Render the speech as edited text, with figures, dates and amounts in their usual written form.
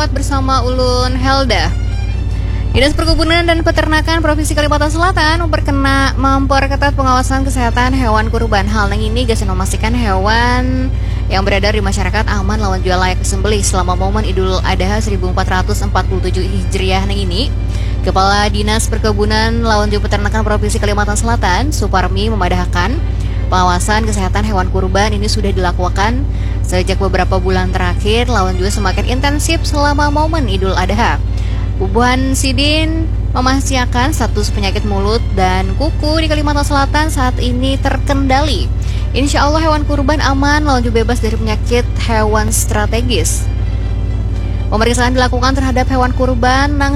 2024 bersama Ulun Helda. Dinas Perkebunan dan Peternakan Provinsi Kalimantan Selatan memperketat pengawasan kesehatan hewan kurban. Hal ini guys memastikan hewan yang beredar di masyarakat aman lawan jual layak disembelih selama momen Idul Adha 1447 Hijriah ini. Kepala Dinas Perkebunan lawan jual Peternakan Provinsi Kalimantan Selatan, Suparmi, memadahkan pengawasan kesehatan hewan kurban ini sudah dilakukan sejak beberapa bulan terakhir, lawan juga semakin intensif selama momen Idul Adha. Bubuhan Sidin memastikan status penyakit mulut dan kuku di Kalimantan Selatan saat ini terkendali. Insya Allah hewan kurban aman lawan juga bebas dari penyakit hewan strategis. Pemeriksaan dilakukan terhadap hewan kurban